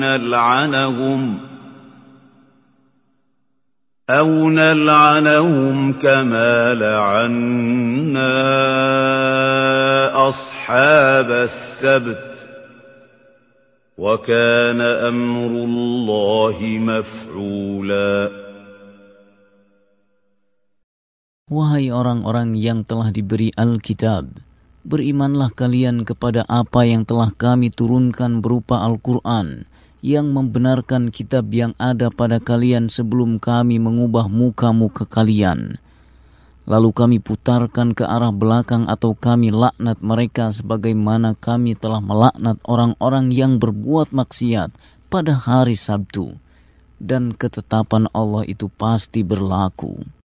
نلعنهم كما لعنا أصحاب السبت وكان أمر الله مفعولا. Wahai orang-orang yang telah diberi Alkitab, berimanlah kalian kepada apa yang telah kami turunkan berupa Al-Quran, yang membenarkan kitab yang ada pada kalian sebelum kami mengubah muka-muka kalian. Lalu kami putarkan ke arah belakang atau kami laknat mereka sebagaimana kami telah melaknat orang-orang yang berbuat maksiat pada hari Sabtu. Dan ketetapan Allah itu pasti berlaku.